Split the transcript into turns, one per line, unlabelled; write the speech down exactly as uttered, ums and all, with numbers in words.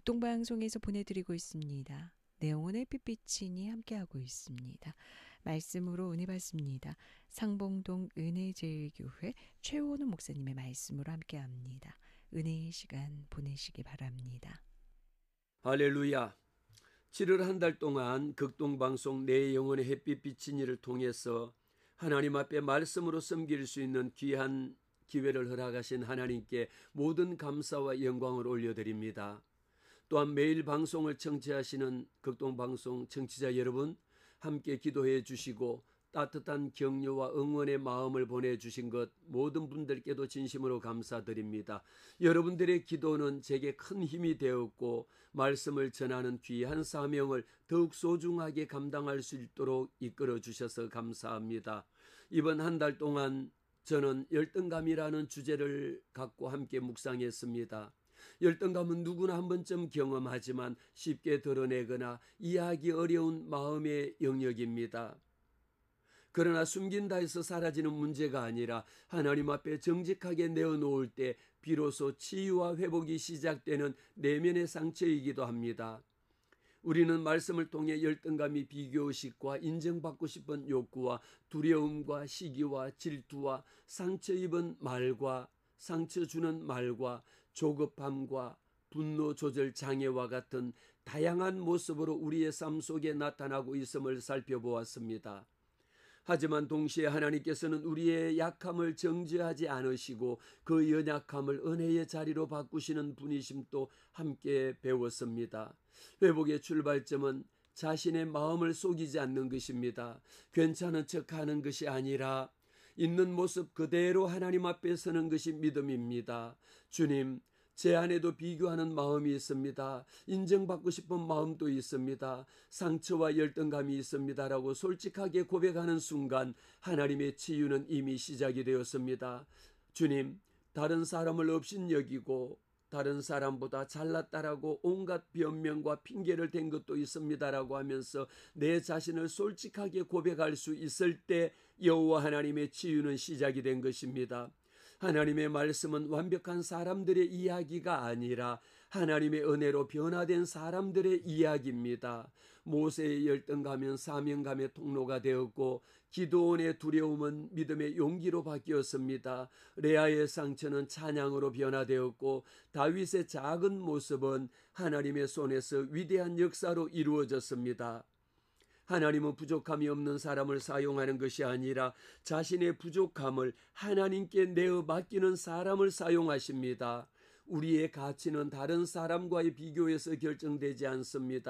극동방송에서 보내드리고 있습니다. 내 영혼의 빛비치니 함께하고 있습니다. 말씀으로 은혜 받습니다. 상봉동 은혜제일교회 최원우 목사님의 말씀으로 함께합니다. 은혜의 시간 보내시기 바랍니다.
할렐루야. 칠월 한 달 동안 극동방송 내 영혼의 햇빛 비친 이를 통해서 하나님 앞에 말씀으로 섬길 수 있는 귀한 기회를 허락하신 하나님께 모든 감사와 영광을 올려드립니다. 또한 매일 방송을 청취하시는 극동방송 청취자 여러분, 함께 기도해 주시고 따뜻한 격려와 응원의 마음을 보내주신 것 모든 분들께도 진심으로 감사드립니다. 여러분들의 기도는 제게 큰 힘이 되었고 말씀을 전하는 귀한 사명을 더욱 소중하게 감당할 수 있도록 이끌어 주셔서 감사합니다. 이번 한 달 동안 저는 열등감이라는 주제를 갖고 함께 묵상했습니다. 열등감은 누구나 한 번쯤 경험하지만 쉽게 드러내거나 이해하기 어려운 마음의 영역입니다. 그러나 숨긴다 해서 사라지는 문제가 아니라 하나님 앞에 정직하게 내어놓을 때 비로소 치유와 회복이 시작되는 내면의 상처이기도 합니다. 우리는 말씀을 통해 열등감이 비교의식과 인정받고 싶은 욕구와 두려움과 시기와 질투와 상처 입은 말과 상처 주는 말과 조급함과 분노 조절 장애와 같은 다양한 모습으로 우리의 삶 속에 나타나고 있음을 살펴보았습니다. 하지만 동시에 하나님께서는 우리의 약함을 정죄하지 않으시고 그 연약함을 은혜의 자리로 바꾸시는 분이심도 함께 배웠습니다. 회복의 출발점은 자신의 마음을 속이지 않는 것입니다. 괜찮은 척하는 것이 아니라 있는 모습 그대로 하나님 앞에 서는 것이 믿음입니다. 주님, 제 안에도 비교하는 마음이 있습니다. 인정받고 싶은 마음도 있습니다. 상처와 열등감이 있습니다라고 솔직하게 고백하는 순간 하나님의 치유는 이미 시작이 되었습니다. 주님, 다른 사람을 업신여기고 다른 사람보다 잘났다라고 온갖 변명과 핑계를 댄 것도 있습니다라고 하면서 내 자신을 솔직하게 고백할 수 있을 때 여호와 하나님의 치유는 시작이 된 것입니다. 하나님의 말씀은 완벽한 사람들의 이야기가 아니라 하나님의 은혜로 변화된 사람들의 이야기입니다. 모세의 열등감은 사명감의 통로가 되었고 기드온의 두려움은 믿음의 용기로 바뀌었습니다. 레아의 상처는 찬양으로 변화되었고 다윗의 작은 모습은 하나님의 손에서 위대한 역사로 이루어졌습니다. 하나님은 부족함이 없는 사람을 사용하는 것이 아니라 자신의 부족함을 하나님께 내어 맡기는 사람을 사용하십니다. 우리의 가치는 다른 사람과의 비교에서 결정되지 않습니다.